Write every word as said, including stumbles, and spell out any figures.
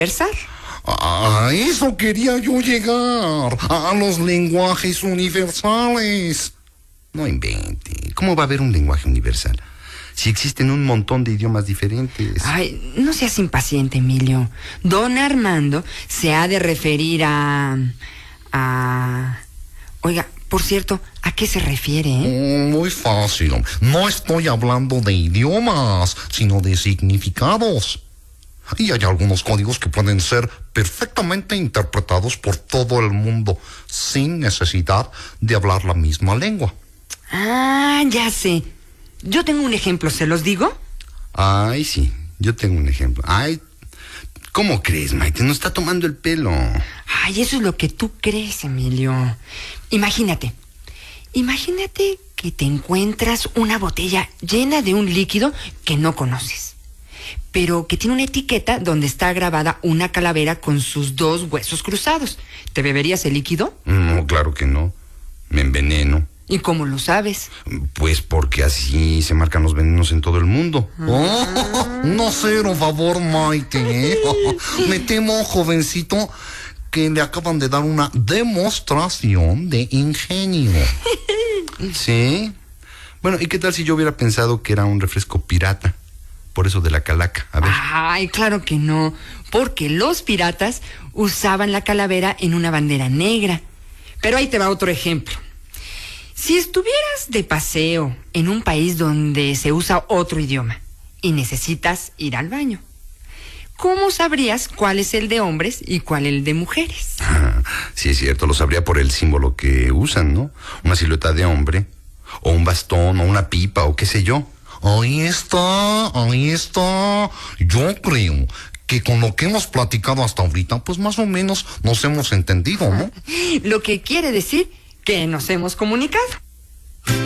universal. A eso quería yo llegar, a los lenguajes universales. No invente, ¿cómo va a haber un lenguaje universal? Si existen un montón de idiomas diferentes. Ay, no seas impaciente, Emilio. Don Armando se ha de referir a... a... Oiga, por cierto, ¿a qué se refiere, eh? Muy fácil. No estoy hablando de idiomas, sino de significados. Y hay algunos códigos que pueden ser perfectamente interpretados por todo el mundo sin necesidad de hablar la misma lengua. Ah, ya sé. Yo tengo un ejemplo, ¿se los digo? Ay, sí, yo tengo un ejemplo. Ay, ¿cómo crees, Maite? Nos está tomando el pelo. Ay, eso es lo que tú crees, Emilio. Imagínate, imagínate que te encuentras una botella llena de un líquido que no conoces, pero que tiene una etiqueta donde está grabada una calavera con sus dos huesos cruzados. ¿Te beberías el líquido? No, claro que no. Me enveneno. ¿Y cómo lo sabes? Pues porque así se marcan los venenos en todo el mundo. Ah. Oh, no cero favor, Maite. Me temo, jovencito, que le acaban de dar una demostración de ingenio. ¿Sí? Bueno, ¿y qué tal si yo hubiera pensado que era un refresco pirata? Por eso de la calaca. A ver. Ay, claro que no. Porque los piratas usaban la calavera en una bandera negra. Pero ahí te va otro ejemplo. Si estuvieras de paseo en un país donde se usa otro idioma y necesitas ir al baño, ¿cómo sabrías cuál es el de hombres y cuál el de mujeres? Ah, sí, es cierto, lo sabría por el símbolo que usan, ¿no? Una silueta de hombre, o un bastón, o una pipa, o qué sé yo. Ahí está, ahí está. Yo creo que con lo que hemos platicado hasta ahorita, pues más o menos nos hemos entendido, ¿no? Lo que quiere decir que nos hemos comunicado.